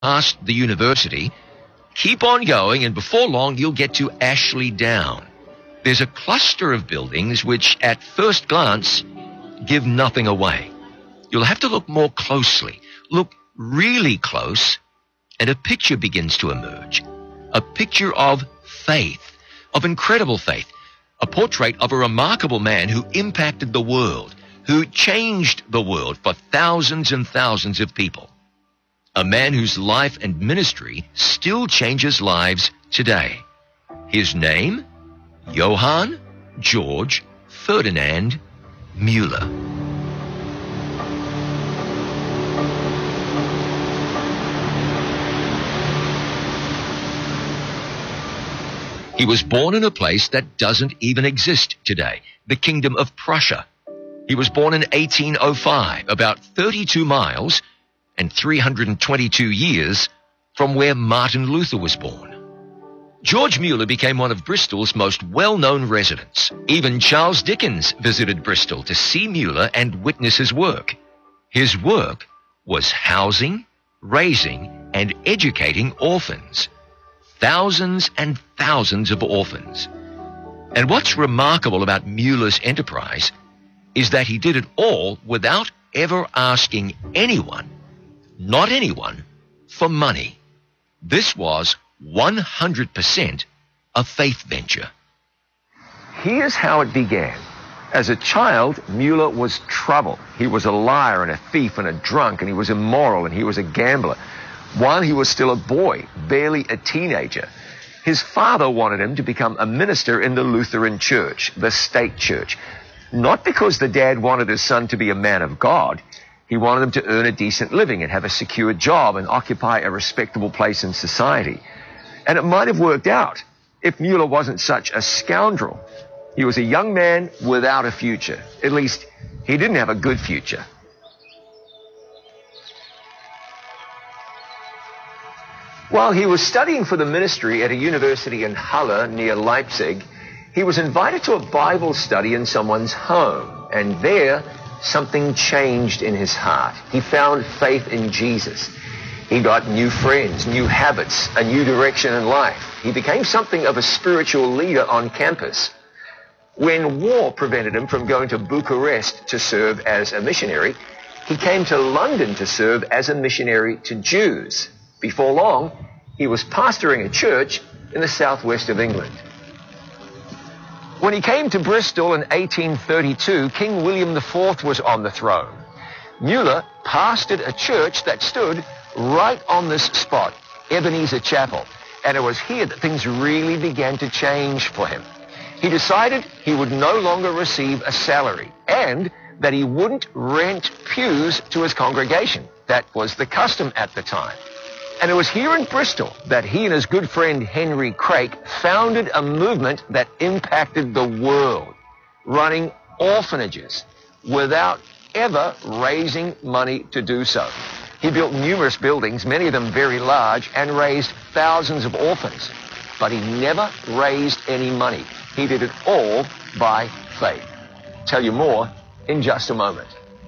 past the university, keep on going, and before long you'll get to Ashley Down. There's a cluster of buildings which, at first glance, give nothing away. You'll have to look more closely, look really close, and a picture begins to emerge. A picture of faith, of incredible faith. A portrait of a remarkable man who impacted the world, who changed the world for thousands and thousands of people. A man whose life and ministry still changes lives today. His name? Johann George Ferdinand Mueller. He was born in a place that doesn't even exist today, the Kingdom of Prussia. He was born in 1805, about 32 miles and 322 years from where Martin Luther was born. George Mueller became one of Bristol's most well-known residents. Even Charles Dickens visited Bristol to see Mueller and witness his work. His work was housing, raising, and educating orphans. Thousands and thousands of orphans. And what's remarkable about Mueller's enterprise is that he did it all without ever asking anyone, not anyone, for money. This was 100% a faith venture. Here's how it began. As a child, Mueller was trouble. He was a liar and a thief and a drunk, and he was immoral and he was a gambler. While he was still a boy, barely a teenager, his father wanted him to become a minister in the Lutheran Church, the state church. Not because the dad wanted his son to be a man of God. He wanted him to earn a decent living and have a secure job and occupy a respectable place in society. And it might have worked out if Mueller wasn't such a scoundrel. He was a young man without a future. At least, he didn't have a good future. While he was studying for the ministry at a university in Halle near Leipzig, he was invited to a Bible study in someone's home, and there, something changed in his heart. He found faith in Jesus. He got new friends, new habits, a new direction in life. He became something of a spiritual leader on campus. When war prevented him from going to Bucharest to serve as a missionary, he came to London to serve as a missionary to Jews. Before long, he was pastoring a church in the southwest of England. When he came to Bristol in 1832, King William IV was on the throne. Mueller pastored a church that stood right on this spot, Ebenezer Chapel, and it was here that things really began to change for him. He decided he would no longer receive a salary and that he wouldn't rent pews to his congregation. That was the custom at the time. And it was here in Bristol that he and his good friend Henry Craik founded a movement that impacted the world, running orphanages without ever raising money to do so. He built numerous buildings, many of them very large, and raised thousands of orphans. But he never raised any money. He did it all by faith. Tell you more in just a moment.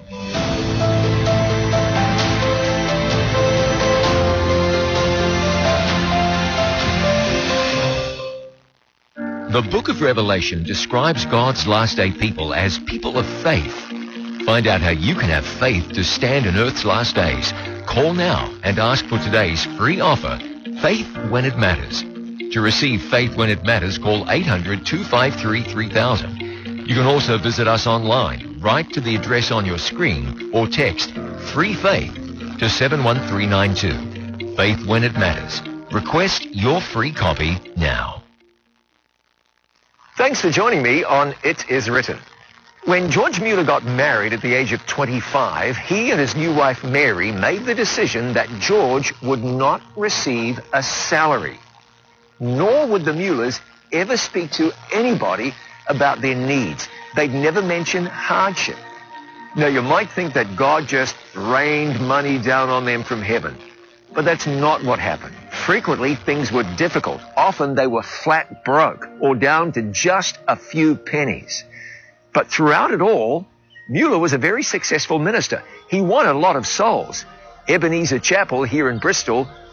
The book of Revelation describes God's last day people as people of faith. Find out how you can have faith to stand in Earth's last days. Call now and ask for today's free offer, Faith When It Matters. To receive Faith When It Matters, call 800-253-3000. You can also visit us online. Write to the address on your screen or text Free Faith to 71392. Faith When It Matters. Request your free copy now. Thanks for joining me on It Is Written. When George Mueller got married at the age of 25, he and his new wife Mary made the decision that George would not receive a salary, nor would the Muellers ever speak to anybody about their needs. They'd never mention hardship. Now, you might think that God just rained money down on them from heaven, but that's not what happened. Frequently, things were difficult. Often they were flat broke or down to just a few pennies. But throughout it all, Mueller was a very successful minister. He won a lot of souls. Ebenezer Chapel here in Bristol